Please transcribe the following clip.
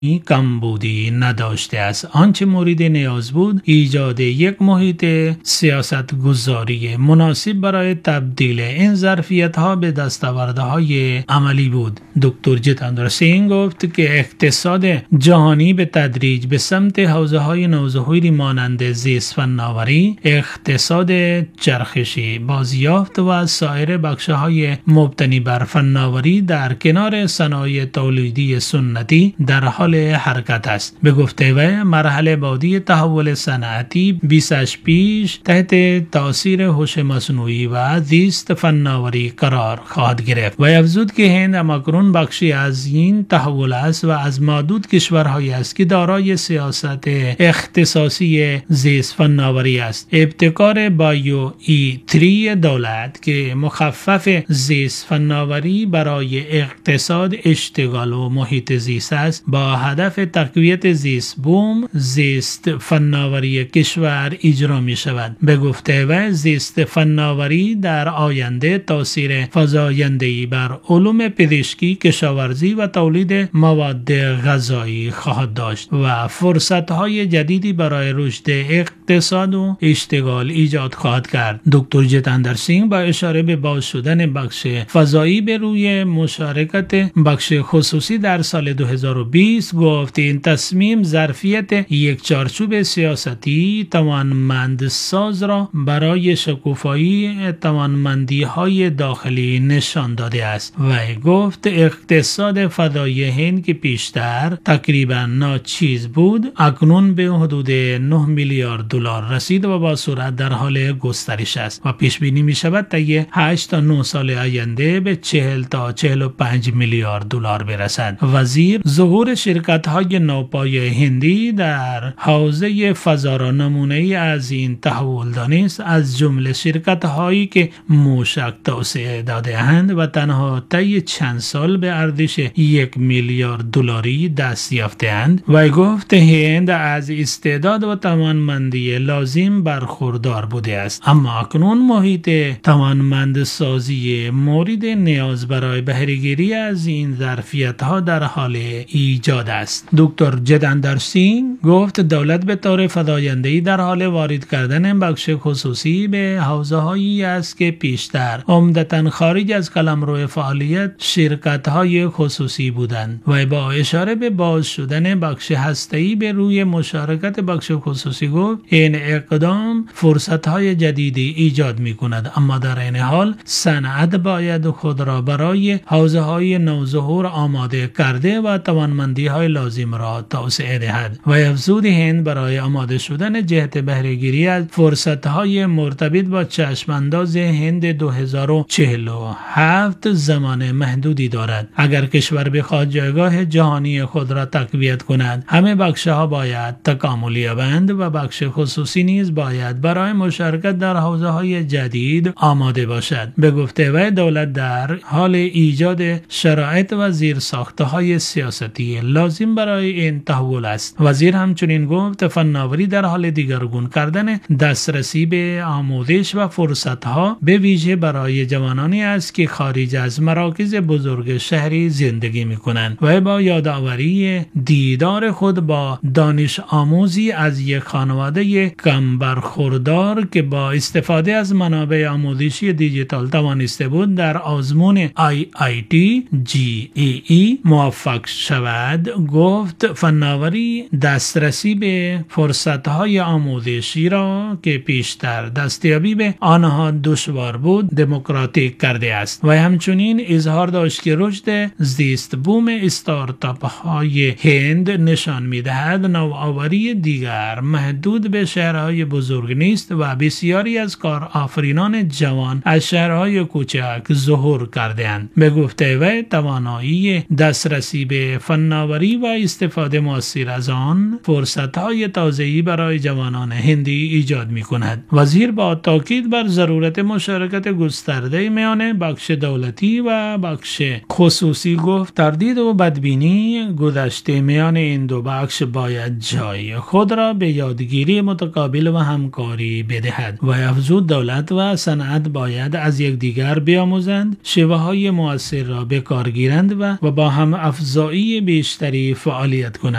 کمبودی نداشته است. آنچه مورد نیاز بود ایجاد یک محیط سیاست گذاری مناسب برای تبدیل این ظرفیت ها به دستاوردهای عملی بود. دکتر جتندر سینگ گفت که اقتصاد جهانی به تدریج به سمت حوزه های نوظهوری مانند زیست فناوری، اقتصاد چرخشی بازیافت و سایر بخش های مبتنی بر فناوری در کنار صنایع تولیدی سنتی در حال حرکت است. به گفته وی مرحله بعدی تحول صنعتی 20 پیش تحت تاثیر هوش مصنوعی و زیست فناوری قرار خواهد گرفت و افزود که هند همکنون بخشی از این تحول است و از معدود کشورهایی است که دارای سیاست اختصاصی زیست فناوری است. ابتکار بایو ای 3 دولت که مخفف زیست فناوری برای اقتصاد اشتغال و محیط زیست است با هدف تقویت زیست بوم زیست فناوری کشور اجرا می شود. به گفته وی زیست فناوری در آینده تاثیر فزاینده‌ای بر علوم پزشکی، کشاورزی و تولید مواد غذایی خواهد داشت و فرصت‌های جدیدی برای رشد اقتصاد و اشتغال ایجاد خواهد کرد. دکتر جتندر سینگ با اشاره به باز شدن بخش فضایی به روی مشارکت بخش خصوصی در سال 2020 گفت این تصمیم ظرفیت یک چارچوب سیاستی توانمندساز را برای شکوفایی توانمندی‌های داخلی نشان داده است و گفت اقتصاد فضایی هند که پیشتر تقریبا ناچیز بود اکنون به حدود 9 میلیارد دلار رسید و با سرعت در حال گسترش است و پیش بینی می شود طی 8 تا 9 سال آینده به 40 تا 45 میلیارد دلار برسد. وزیر ظهور شرکت‌های نوپای هندی در حوزه فضا را نمونه‌ای از این تحول دانست، از جمله شرکت‌هایی که موشک توسعه داده‌اند و تنها طی چند سال به ارزش 1 میلیارد دلاری دست یافته‌اند و گفت هند از استعداد و توانمندی لازم برخوردار بوده است، اما اکنون محیط توانمندسازی مورد نیاز برای بهره‌گیری از این ظرفیت‌ها در حال ایجاد است. دکتر جتندر سینگ گفت دولت به طور فزاینده‌ای در حال وارد کردن بخش خصوصی به حوزه‌هایی است که پیشتر عمدتاً خارج از قلمرو فعالیت شرکت‌های خصوصی بودند و با اشاره به باز شدن بخش هسته‌ای به روی مشارکت بخش خصوصی گفت این اقدام فرصت‌های جدیدی ایجاد می‌کند، اما در این حال صنعت باید خود را برای حوزه‌های نوظهور آماده کرده و توانمندی‌های لازم را توسعه دهد و افزود هند برای آماده شدن جهت بهره‌گیری از فرصت‌های مرتبط با چشم‌انداز هند 2047 زمان محدودی دارد. اگر کشور بخواد جایگاه جهانی خود را تقویت کند همه بخش‌ها باید تکامل یابند و بخش خصوصی نیز باید برای مشارکت در حوزه‌های جدید آماده باشد. به گفته وی دولت در حال ایجاد شرایط و زیرساخت‌های سیاستی لازم برای این تحول است. وزیر همچنین گفت فناوری در حال دیگرگون کردن دسترسی به آموزش و فرصت‌ها به ویژه برای جوانانی است که خارج از مراکز بزرگ شهری زندگی می‌کنند و با یادآوری دیدار خود با دانش آموزی از یک خانواده کم برخوردار که با استفاده از منابع آموزشی دیجیتال توانسته بود در آزمون IIT JEE موفق شود، گفت فناوری دسترسی به فرصت‌های آموزشی را که پیشتر دستیابی به آنها دشوار بود دموکراتیک کرده است و همچنین اظهار داشت که رشد زیست بوم استارتاپ‌های هند نشان می‌دهد نوآوری دیگر محدود به شهرهای بزرگ نیست و بسیاری از کارآفرینان جوان از شهرهای کوچک ظهور کرده‌اند. به گفته وی توانایی دسترسی به فناوری و استفاده مؤثر از آن فرصت‌های تازه‌ای برای جوانان هندی ایجاد می‌کند. وزیر با تاکید بر ضرورت مشارکت گسترده میان بخش دولتی و بخش خصوصی گفت تردید و بدبینی گذشته میان این دو بخش باید جای خود را به یادگیری متقابل و همکاری بدهد و افزود دولت و صنعت باید از یکدیگر بیاموزند، شیوه‌های مؤثر را به کار گیرند و با هم افزایی بیشتری بیشتری فعالیت کند.